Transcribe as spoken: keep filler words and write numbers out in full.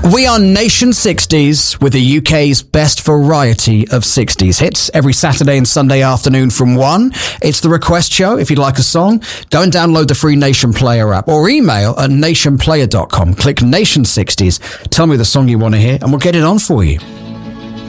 We are Nation sixties with the U K's best variety of sixties hits every Saturday and Sunday afternoon from one. It's the request show. If you'd like a song, go and download the free Nation Player app or email at nation player dot com. Click Nation sixties. Tell me the song you want to hear and we'll get it on for you.